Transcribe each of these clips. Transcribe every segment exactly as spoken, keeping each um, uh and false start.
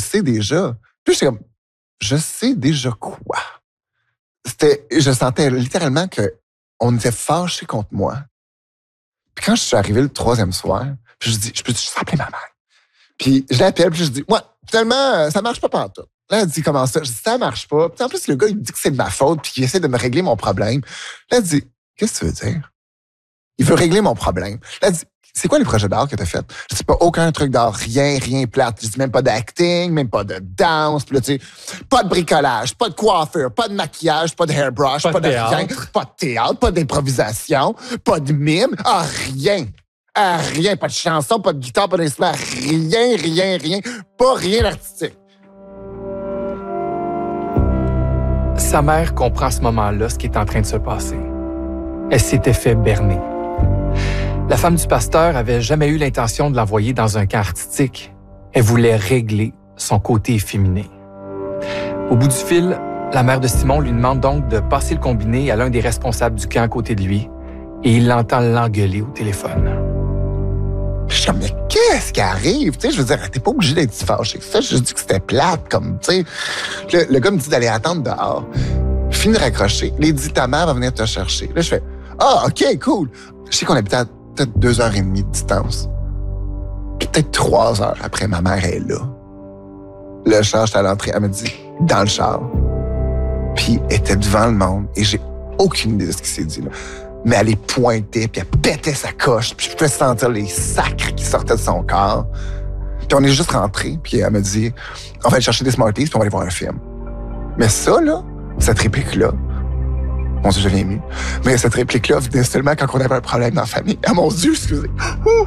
sais déjà. Puis j'étais comme, je sais déjà quoi? C'était, je sentais littéralement qu'on était fâchés contre moi. Puis quand je suis arrivé le troisième soir, puis je dis, je peux juste appeler ma mère? Puis je l'appelle, puis je dis, ouais, finalement, ça marche pas pantoute. Là, elle dit, comment ça? Je dis, ça marche pas. Puis en plus, le gars, il me dit que c'est de ma faute, puis qu'il essaie de me régler mon problème. Là, elle dit, qu'est-ce que tu veux dire? Il veut régler mon problème. Là, elle dit, c'est quoi les projets d'art que t'as fait? Je dis pas aucun truc d'art, rien, rien plate. Je dis même pas d'acting, même pas de danse. Puis là, tu sais, pas de bricolage, pas de coiffure, pas de maquillage, pas de hairbrush, pas, pas de, de rien, pas de théâtre, pas d'improvisation, pas de mime, ah, rien. Ah, rien, pas de chanson, pas de guitare, pas d'instrument, rien, rien, rien, pas rien d'artistique. Sa mère comprend à ce moment-là ce qui est en train de se passer. Elle s'était fait berner. La femme du pasteur avait jamais eu l'intention de l'envoyer dans un camp artistique. Elle voulait régler son côté efféminé. Au bout du fil, la mère de Simon lui demande donc de passer le combiné à l'un des responsables du camp à côté de lui et il l'entend l'engueuler au téléphone. Je suis comme, mais qu'est-ce qui arrive? Tu sais, je veux dire, t'es pas obligé d'être fâché. Ça, je dis que c'était plate, comme, tu sais. Le, le gars me dit d'aller attendre dehors. Je finis de raccrocher. Il dit, ta mère va venir te chercher. Là, je fais, ah, OK, cool. Je sais qu'on habitait à peut-être deux heures et demie de distance. Puis peut-être trois heures après, ma mère est là. Le char, j'étais à l'entrée. Elle me dit, dans le char. Puis elle était devant le monde. Et j'ai aucune idée de ce qui s'est dit, là. Mais elle les pointait, puis elle pétait sa coche, puis je pouvais sentir les sacres qui sortaient de son corps. Puis on est juste rentrés, puis elle me dit, on va aller chercher des Smarties, puis on va aller voir un film. Mais ça, là, cette réplique-là, mon Dieu, je viens ému, mais cette réplique-là venait seulement quand on avait un problème dans la famille. Ah, mon Dieu, excusez. Ouh.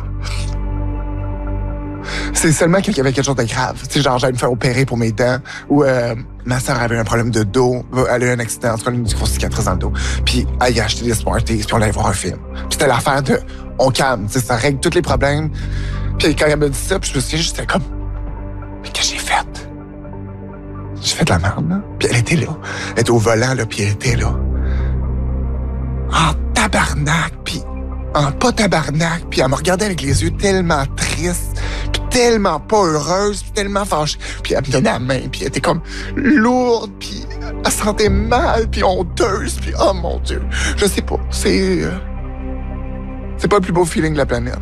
C'est seulement qu'il y avait quelque chose de grave. Tu sais, genre, j'allais me faire opérer pour mes dents, ou euh, ma sœur avait un problème de dos, elle a eu un accident, en tout cas, une grosse cicatrice dans le dos. Puis elle a acheté des Smarties, puis on allait voir un film. Puis c'était l'affaire de, on calme, tu sais, ça règle tous les problèmes. Puis quand elle m'a dit ça, puis je me suis dit, j'étais comme, mais qu'est-ce que j'ai fait? J'ai fait de la merde, là. Puis elle était là. Elle était au volant, là, puis elle était là. En tabarnak, puis en pas tabarnak, puis elle me regardait avec les yeux tellement tristes, puis tellement pas heureuse, puis tellement fâchée. Puis elle me donnait la main, puis elle était comme lourde, puis elle se sentait mal, puis honteuse, puis oh mon Dieu, je sais pas, c'est... Euh, c'est pas le plus beau feeling de la planète.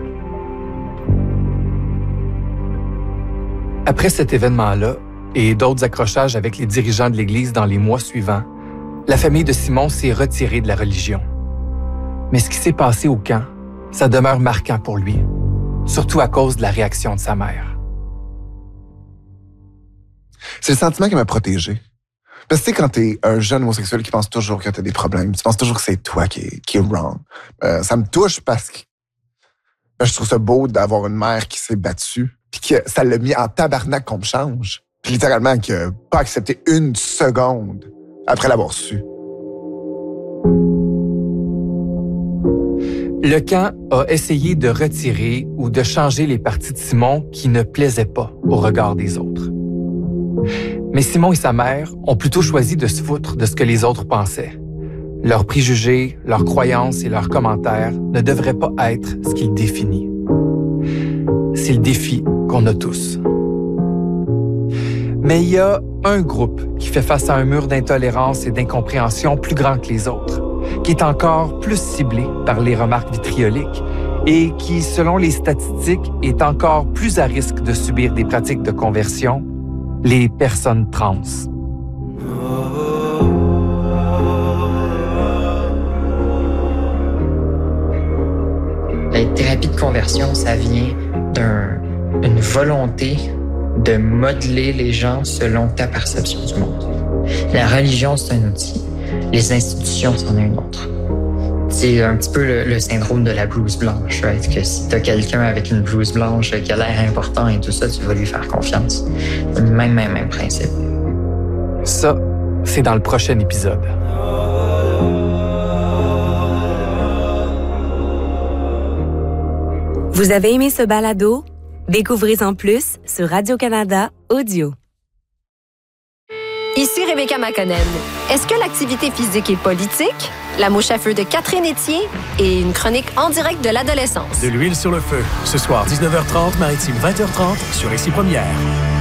Après cet événement-là, et d'autres accrochages avec les dirigeants de l'Église dans les mois suivants, la famille de Simon s'est retirée de la religion. Mais ce qui s'est passé au camp, ça demeure marquant pour lui, surtout à cause de la réaction de sa mère. C'est le sentiment qui m'a protégé. Parce que tu sais, quand t'es un jeune homosexuel qui pense toujours que t'as des problèmes, tu penses toujours que c'est toi qui est, qui est wrong. Euh, ça me touche parce que ben, je trouve ça beau d'avoir une mère qui s'est battue, puis que ça l'a mis en tabarnak qu'on me change. Puis littéralement, qui n'a pas accepté une seconde après l'avoir su. Le camp a essayé de retirer ou de changer les parties de Simon qui ne plaisaient pas au regard des autres. Mais Simon et sa mère ont plutôt choisi de se foutre de ce que les autres pensaient. Leurs préjugés, leurs croyances et leurs commentaires ne devraient pas être ce qu'ils définissent. C'est le défi qu'on a tous. Mais il y a un groupe qui fait face à un mur d'intolérance et d'incompréhension plus grand que les autres, qui est encore plus ciblé par les remarques vitrioliques et qui, selon les statistiques, est encore plus à risque de subir des pratiques de conversion, les personnes trans. La thérapie de conversion, ça vient d'une volonté de modeler les gens selon ta perception du monde. La religion, c'est un outil. Les institutions, c'en est une autre. C'est un petit peu le, le syndrome de la blouse blanche, right? Que si tu as quelqu'un avec une blouse blanche qui a l'air important et tout ça, tu vas lui faire confiance. Même, même, même principe. Ça, c'est dans le prochain épisode. Vous avez aimé ce balado? Découvrez-en plus sur Radio-Canada Audio. Ici Rebecca McConnell. Est-ce que l'activité physique est politique? La mouche à feu de Catherine Etier et une chronique en direct de l'adolescence. De l'huile sur le feu. Ce soir, dix-neuf heures trente, Maritime vingt heures trente, sur Ici Première.